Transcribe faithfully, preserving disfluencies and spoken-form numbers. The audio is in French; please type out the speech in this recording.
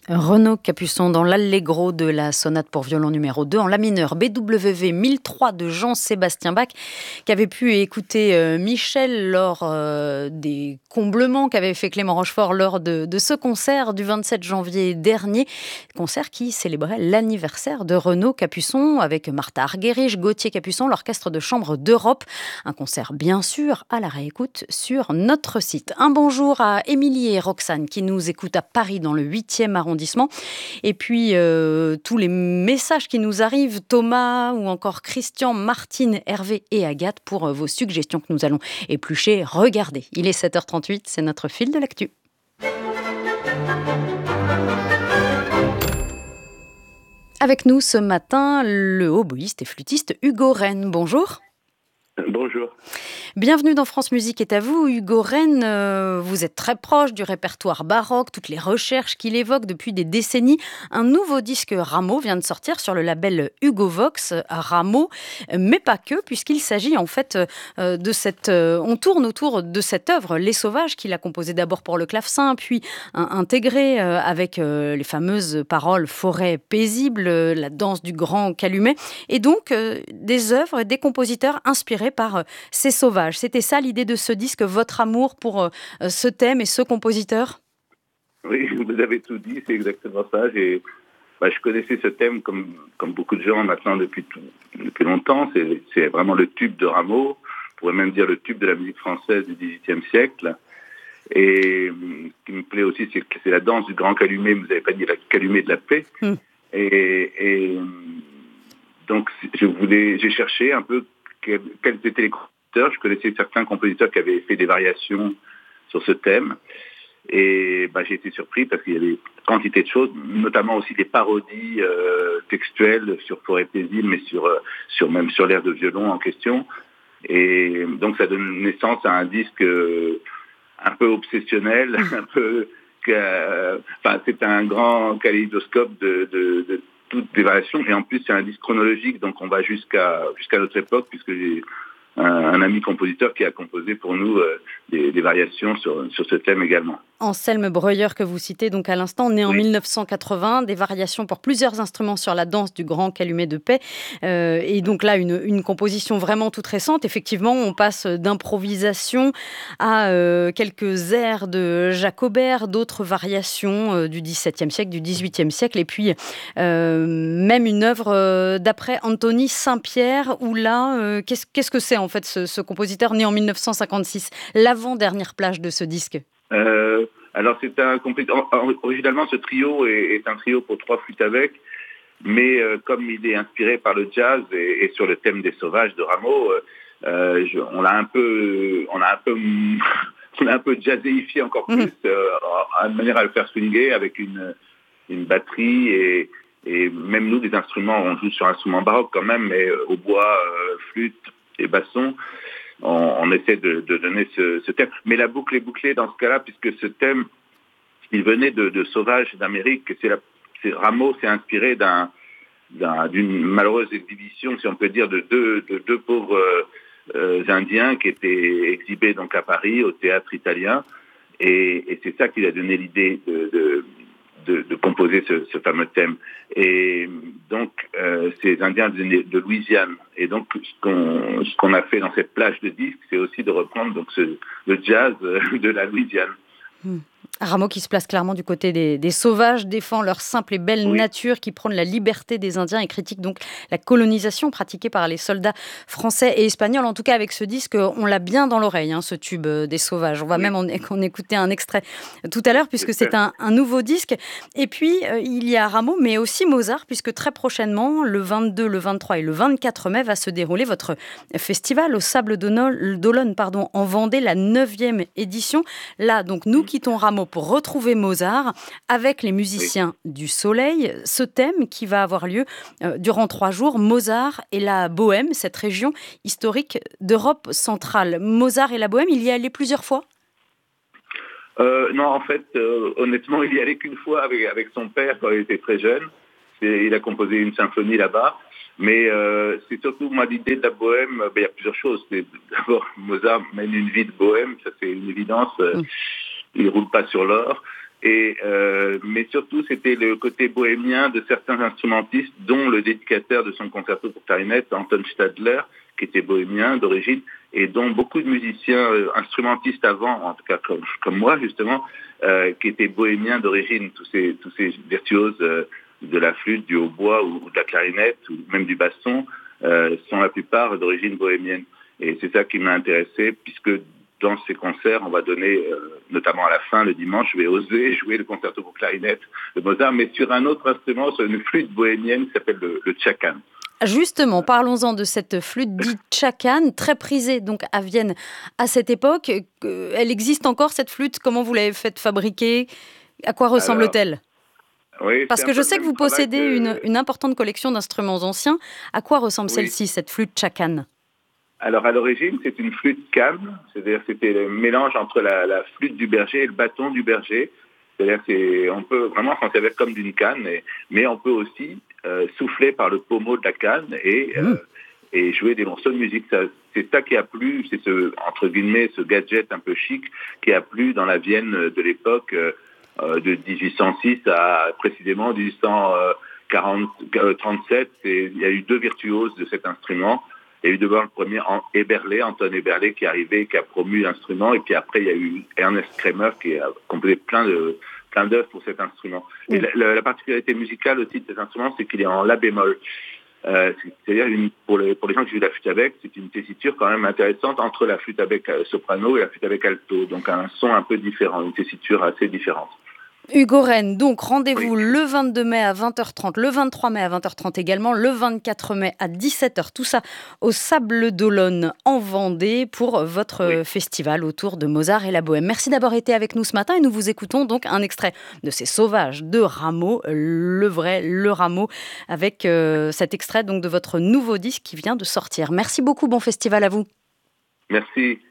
Renaud Capuçon dans l'allegro de la sonate pour violon numéro deux en la mineur B W V mille trois de Jean-Sébastien Bach, qui avait pu écouter euh, Michel lors euh, des comblements qu'avait fait Clément Rochefort lors de, de ce concert du vingt-sept janvier dernier, concert qui célébrait l'anniversaire de Renaud Capuçon avec Martha Argerich, Gauthier Capuçon, l'Orchestre de chambre d'Europe. Un concert bien sûr à la réécoute sur notre site. Un bonjour à Émilie et Roxane qui nous écoutent à Paris dans le huitième arrondissement. Et puis, euh, tous les messages qui nous arrivent, Thomas ou encore Christian, Martine, Hervé et Agathe, pour euh, vos suggestions que nous allons éplucher. Regardez, il est sept heures trente-huit, c'est notre fil de l'actu. Avec nous ce matin, le oboïste et flûtiste Hugo Rennes. Bonjour. Bonjour. Bienvenue dans France Musique est à vous. Hugo Rennes, euh, vous êtes très proche du répertoire baroque, toutes les recherches qu'il évoque depuis des décennies. Un nouveau disque Rameau vient de sortir sur le label Hugo Vox, Rameau, mais pas que, puisqu'il s'agit en fait euh, de cette... Euh, on tourne autour de cette œuvre, Les Sauvages, qu'il a composée d'abord pour le clavecin, puis euh, intégrée euh, avec euh, les fameuses paroles Forêt paisible, euh, la danse du grand calumet, et donc euh, des œuvres et des compositeurs inspirés par euh, ces sauvages. C'était ça l'idée de ce disque, votre amour pour euh, ce thème et ce compositeur ? Oui, vous avez tout dit, c'est exactement ça. J'ai, bah, je connaissais ce thème comme, comme beaucoup de gens maintenant depuis, tout, depuis longtemps. C'est, c'est vraiment le tube de Rameau, on pourrait même dire le tube de la musique française du dix-huitième siècle. Et ce qui me plaît aussi, c'est que c'est la danse du grand calumet, vous n'avez pas dit la calumet de la paix. Mm. Et, et donc, je voulais, j'ai cherché un peu quels, quels étaient les compositeurs. Je connaissais certains compositeurs qui avaient fait des variations sur ce thème. Et bah, j'ai été surpris parce qu'il y avait quantité de choses, notamment aussi des parodies euh, textuelles sur Forêt paisible, mais sur, euh, sur même sur l'air de violon en question. Et donc ça donne naissance à un disque euh, un peu obsessionnel, un peu, euh, enfin c'est un grand kaléidoscope de, de, de toutes les variations. Et en plus c'est un disque chronologique, donc on va jusqu'à jusqu'à notre époque, puisque j'ai un, un ami compositeur qui a composé pour nous euh, des, des variations sur, sur ce thème également. Anselme Breuer, que vous citez donc à l'instant, né en oui. mille neuf cent quatre-vingts, des variations pour plusieurs instruments sur la danse du grand calumet de paix. Euh, et donc là, une, une composition vraiment toute récente. Effectivement, on passe d'improvisation à euh, quelques airs de Jacobert, d'autres variations euh, du dix-septième siècle, du dix-huitième siècle, et puis euh, même une œuvre euh, d'après Anthony Saint-Pierre, où là, euh, qu'est-ce, qu'est-ce que c'est en fait ce, ce compositeur né en mille neuf cent cinquante-six, l'avant-dernière plage de ce disque? Euh, alors c'est un compositeur. Originalement, ce trio est, est un trio pour trois flûtes avec, mais euh, comme il est inspiré par le jazz et, et sur le thème des sauvages de Rameau, euh, je, on l'a un peu, on a un peu, on a un peu jazzéifié encore plus, euh, de manière à le faire swinguer avec une une batterie et et même nous des instruments, on joue sur un instrument baroque quand même, mais au bois, euh, flûte et basson. On, on essaie de, de donner ce, ce thème. Mais la boucle est bouclée dans ce cas-là, puisque ce thème, il venait de, de Sauvages d'Amérique. C'est la, c'est, Rameau s'est inspiré d'un, d'un, d'une malheureuse exhibition, si on peut dire, de deux, de deux pauvres euh, Indiens qui étaient exhibés donc à Paris, au théâtre italien. Et, et c'est ça qui a donné l'idée de... de De, de composer ce, ce fameux thème. Et donc, euh, ces Indiens venaient de Louisiane. Et donc, ce qu'on, ce qu'on a fait dans cette plage de disques, c'est aussi de reprendre donc, ce, le jazz de la Louisiane. Mmh. Rameau qui se place clairement du côté des, des sauvages, défend leur simple et belle oui. nature, qui prône la liberté des Indiens et critique donc la colonisation pratiquée par les soldats français et espagnols. En tout cas, avec ce disque, on l'a bien dans l'oreille, hein, ce tube des sauvages. On va oui. même en, en écouter un extrait tout à l'heure, puisque c'est un, un nouveau disque. Et puis, euh, il y a Rameau, mais aussi Mozart, puisque très prochainement, le vingt-deux, le vingt-trois et le vingt-quatre mai, va se dérouler votre festival au Sable d'Olonne, pardon, en Vendée, la neuvième édition. Là, donc, nous quittons Rameau pour retrouver Mozart avec les musiciens oui. du Soleil. Ce thème qui va avoir lieu euh, durant trois jours, Mozart et la Bohème, cette région historique d'Europe centrale. Mozart et la Bohème, il y est allé plusieurs fois ? euh, Non, en fait, euh, honnêtement, il y allait qu'une fois avec, avec son père quand il était très jeune. C'est, il a composé une symphonie là-bas. Mais euh, c'est surtout, moi, l'idée de la Bohème, ben, il y a plusieurs choses. C'est, d'abord, Mozart mène une vie de bohème, ça c'est une évidence. Mm. Il ne roule pas sur l'or. Et, euh, mais surtout, c'était le côté bohémien de certains instrumentistes, dont le dédicateur de son concerto pour clarinette, Anton Stadler, qui était bohémien d'origine, et dont beaucoup de musiciens euh, instrumentistes avant, en tout cas comme, comme moi justement, euh, qui étaient bohémiens d'origine, tous ces, tous ces virtuoses euh, de la flûte, du hautbois ou, ou de la clarinette, ou même du basson, euh, sont la plupart d'origine bohémienne. Et c'est ça qui m'a intéressé, puisque dans ces concerts, on va donner, euh, notamment à la fin, le dimanche, je vais oser jouer le concerto pour clarinette de Mozart, mais sur un autre instrument, sur une flûte bohémienne qui s'appelle le, le tchakan. Justement, parlons-en de cette flûte dite tchakan, très prisée donc à Vienne à cette époque. Elle existe encore, cette flûte? Comment vous l'avez faite fabriquer? À quoi ressemble-t-elle? Alors, oui, Parce que je sais que vous possédez que... une, une importante collection d'instruments anciens. À quoi ressemble oui. celle-ci, cette flûte tchakan? Alors à l'origine, c'est une flûte canne, c'est-à-dire c'était le mélange entre la, la flûte du berger et le bâton du berger. C'est-à-dire qu'on peut vraiment s'en servir comme d'une canne, et, mais on peut aussi euh, souffler par le pommeau de la canne et, mmh. euh, et jouer des morceaux de musique. Ça, c'est ça qui a plu, c'est ce, entre guillemets, ce gadget un peu chic qui a plu dans la Vienne de l'époque, euh, de dix-huit cent six à précisément dix-huit cent trente-sept. Et il y a eu deux virtuoses de cet instrument. Il y a eu d'abord le premier Eberle, Anton Eberle, qui est arrivé, qui a promu l'instrument, et puis après il y a eu Ernest Kremer qui a composé plein de plein d'œuvres pour cet instrument. Et la, la, la particularité musicale aussi de cet instrument, c'est qu'il est en la bémol. Euh, c'est-à-dire une, pour, les, pour les gens qui jouent la flûte à bec, c'est une tessiture quand même intéressante entre la flûte à bec soprano et la flûte à bec alto, donc un son un peu différent, une tessiture assez différente. Hugo Rennes, donc rendez-vous oui. le vingt-deux mai à vingt heures trente, le vingt-trois mai à vingt heures trente également, le vingt-quatre mai à dix-sept heures, tout ça au Sable d'Olonne en Vendée pour votre oui. festival autour de Mozart et la Bohème. Merci d'avoir été avec nous ce matin et nous vous écoutons donc un extrait de ces sauvages de Rameau, le vrai, le Rameau, avec euh, cet extrait donc de votre nouveau disque qui vient de sortir. Merci beaucoup, bon festival à vous. Merci.